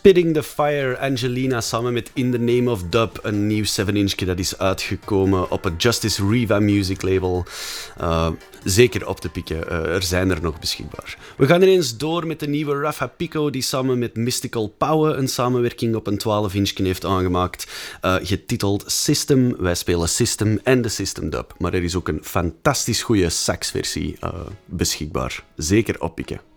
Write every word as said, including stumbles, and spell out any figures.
Spitting the Fire, Angelina samen met In the Name of Dub, een nieuw seven inch dat is uitgekomen op het Justice Riva Music label. Uh, zeker op te pikken, uh, er zijn er nog beschikbaar. We gaan ineens door met de nieuwe Rafa Pico, die samen met Mystical Power een samenwerking op een twaalf inch heeft aangemaakt, uh, getiteld System. Wij spelen System en de System Dub, maar er is ook een fantastisch goede saxversie uh, beschikbaar. Zeker oppikken.